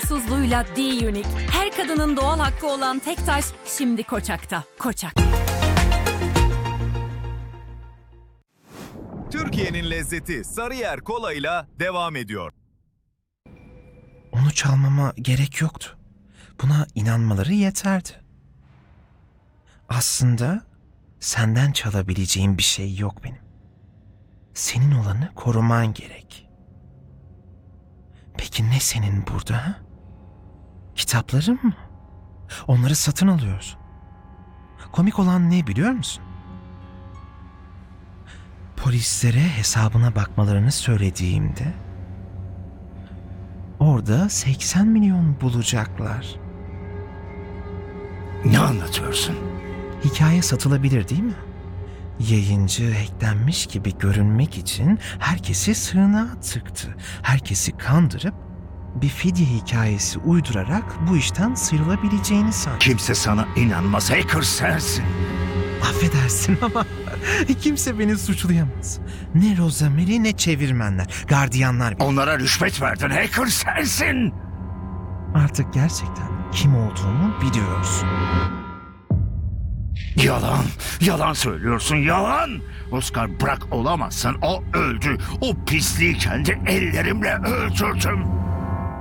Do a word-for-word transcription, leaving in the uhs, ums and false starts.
kusursuzluğuyla D-Unique. Her kadının doğal hakkı olan tek taş şimdi Koçak'ta. Koçak. Türkiye'nin lezzeti Sarıyer Kola'yla devam ediyor. Onu çalmama gerek yoktu. Buna inanmaları yeterdi. Aslında senden çalabileceğim bir şey yok benim. Senin olanı koruman gerek. Peki ne senin burada? Ha? Kitapların mı? Onları satın alıyorsun. Komik olan ne biliyor musun? Polislere hesabına bakmalarını söylediğimde orada seksen milyon bulacaklar. Ne anlatıyorsun? Hikaye satılabilir değil mi? Yayıncı hacklenmiş gibi görünmek için herkesi sığınağa tıktı. Herkesi kandırıp bir fidye hikayesi uydurarak bu işten sıyrılabileceğini sandı. Kimse sana inanmaz. Hacker sensin. Affedersin ama kimse beni suçlayamaz. Ne Rosemary ne çevirmenler, gardiyanlar bile. Onlara rüşvet verdin. Hacker sensin. Artık gerçekten kim olduğumu biliyorsun. Yalan. Yalan söylüyorsun. Yalan. Oscar bırak olamazsan o öldü. O pisliği kendi ellerimle öldürdüm.